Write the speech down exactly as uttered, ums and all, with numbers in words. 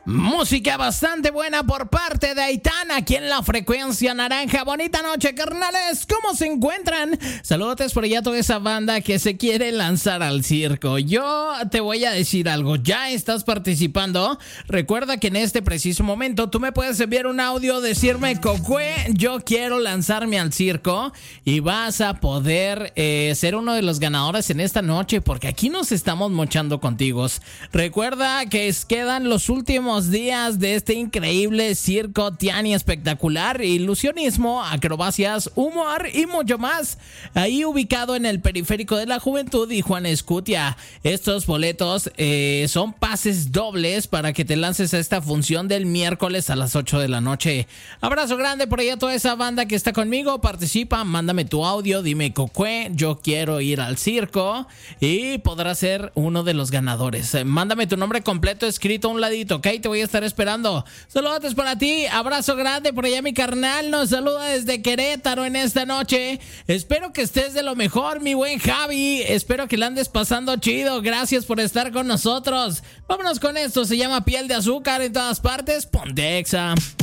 Música bastante buena por parte de Aitana aquí en la frecuencia naranja. Bonita noche, carnales. ¿Cómo se encuentran? Saludos por allá a toda esa banda que se quiere lanzar al circo. Yo te voy a decir algo. ¿Ya estás participando? Recuerda que en este preciso momento tú me puedes enviar un audio, decirme, Cocue, yo quiero lanzarme al circo, y vas a poder eh, ser uno de los ganadores en esta noche, porque aquí nos estamos mochando contigo. Recuerda que es, quedan los últimos días de este increíble circo Tiani espectacular, ilusionismo, acrobacias, humor y mucho más, ahí ubicado en el Periférico de la Juventud y Juan Escutia. Estos boletos eh, son pases dobles para que te lances a esta función del miércoles a las ocho de la noche. Abrazo grande por allá a toda esa banda que está conmigo. Participa, mándame tu audio, dime, Cocue, yo quiero ir al circo, y podrás ser uno de los ganadores. Mándame tu nombre completo escrito a un ladito, ¿ok? Te voy a estar esperando. Saludos para ti, abrazo grande por allá. Mi carnal nos saluda desde Querétaro en esta noche. Espero que estés de lo mejor, mi buen Javi. Espero que la andes pasando chido. Gracias por estar con nosotros. Vámonos con esto, se llama Piel de Azúcar en todas partes. Ponte Exa.